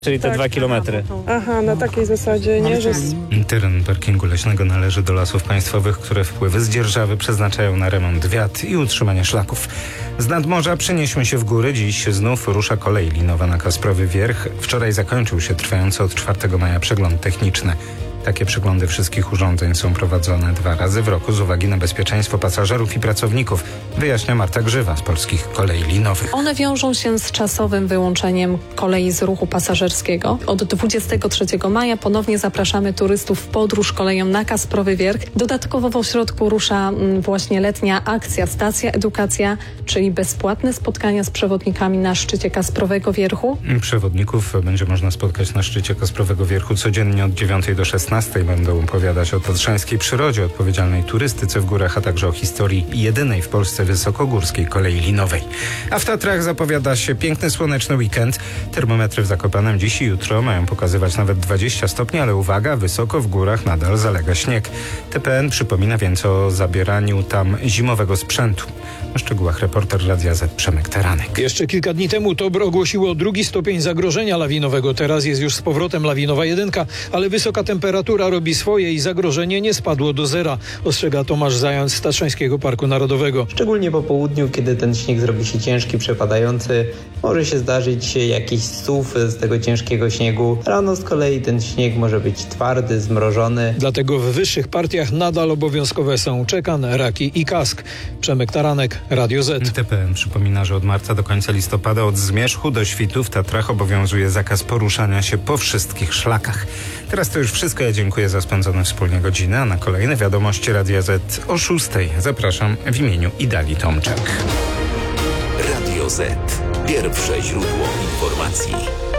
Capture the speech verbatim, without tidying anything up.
Czyli te Tak, dwa kilometry. Aha, na takiej zasadzie, nie, że... z- Teren parkingu leśnego należy do Lasów Państwowych, które wpływy z dzierżawy przeznaczają na remont wiat i utrzymanie szlaków. Z nadmorza przenieśmy się w góry. Dziś znów rusza kolej linowa na Kasprowy Wierch. Wczoraj zakończył się trwający od czwartego maja przegląd techniczny. Takie przeglądy wszystkich urządzeń są prowadzone dwa razy w roku z uwagi na bezpieczeństwo pasażerów i pracowników, wyjaśnia Marta Grzywa z Polskich Kolei Linowych. One wiążą się z czasowym wyłączeniem kolei z ruchu pasażerskiego. Od dwudziestego trzeciego maja ponownie zapraszamy turystów w podróż koleją na Kasprowy Wierch. Dodatkowo w ośrodku rusza właśnie letnia akcja Stacja Edukacja, czyli bezpłatne spotkania z przewodnikami na szczycie Kasprowego Wierchu. Przewodników będzie można spotkać na szczycie Kasprowego Wierchu codziennie od dziewiątej do szesnastej. Będą opowiadać o tatrzańskiej przyrodzie, odpowiedzialnej turystyce w górach, a także o historii jedynej w Polsce wysokogórskiej kolei linowej. A w Tatrach zapowiada się piękny, słoneczny weekend. Termometry w Zakopanem dziś i jutro mają pokazywać nawet dwadzieścia stopni, ale uwaga, wysoko w górach nadal zalega śnieg. T P N przypomina więc o zabieraniu tam zimowego sprzętu. O szczegółach reporter Radia Z Przemek Taranek. Jeszcze kilka dni temu T O B R ogłosiło drugi stopień zagrożenia lawinowego. Teraz jest już z powrotem lawinowa jedynka, ale wysoka temperatura robi swoje i zagrożenie nie spadło do zera, ostrzega Tomasz Zając z Tatrzańskiego Parku Narodowego. Szczególnie po południu, kiedy ten śnieg zrobi się ciężki, przepadający, może się zdarzyć jakiś suw z tego ciężkiego śniegu. Rano z kolei ten śnieg może być twardy, zmrożony. Dlatego w wyższych partiach nadal obowiązkowe są czekan, raki i kask. Przemek Taranek, Radio Z. T P N przypomina, że od marca do końca listopada od Zmierzchu do Świtu w Tatrach obowiązuje zakaz poruszania się po wszystkich szlakach. Teraz to już wszystko. Ja dziękuję za spędzone wspólnie godziny, a na kolejne wiadomości Radia Z o szóstej zapraszam w imieniu Idali Tomczak. Radio Z. Pierwsze źródło informacji.